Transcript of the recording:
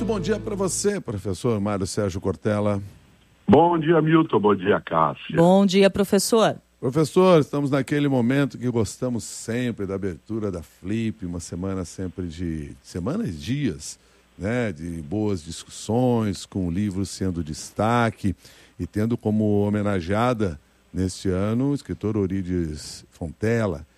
bom dia para você, professor Mário Sérgio Cortella. Bom dia, Milton. Bom dia, Cássia. Bom dia, professor. Professor, estamos naquele momento que gostamos sempre da abertura da Flip, uma semana sempre de semanas e dias, né, de boas discussões, com o livro sendo destaque e tendo como homenageada neste ano o escritor Eurídice Fontella,